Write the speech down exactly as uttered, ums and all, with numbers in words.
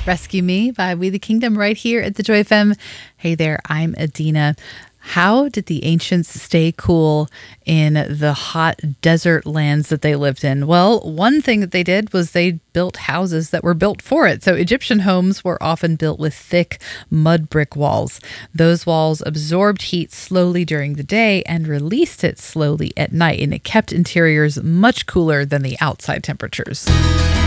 Rescue Me by We the Kingdom right here at the Joy F M. Hey there, I'm Adina. How did the ancients stay cool in the hot desert lands that they lived in? Well, one thing that they did was they built houses that were built for it. So Egyptian homes were often built with thick mud brick walls. Those walls absorbed heat slowly during the day and released it slowly at night, and it kept interiors much cooler than the outside temperatures.